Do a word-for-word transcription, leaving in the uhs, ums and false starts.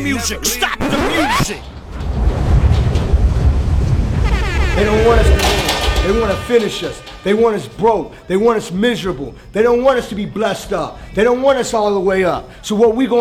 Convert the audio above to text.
Music, stop the music! They don't want us to win. They want to finish us. They want us broke. They want us miserable. They don't want us to be blessed up. They don't want us all the way up. So what we going